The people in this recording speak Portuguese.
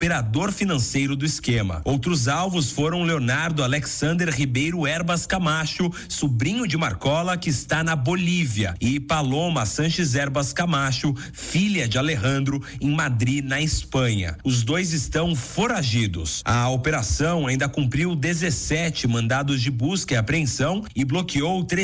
operador financeiro do esquema. Outros alvos foram Leonardo Alexander Ribeiro Herbas Camacho, sobrinho de Marcola, que está na Bolívia, e Paloma Sanches Herbas Camacho, filha de Alejandro, em Madrid, na Espanha. Os dois estão foragidos. A operação ainda cumpriu 17 mandados de busca e apreensão e bloqueou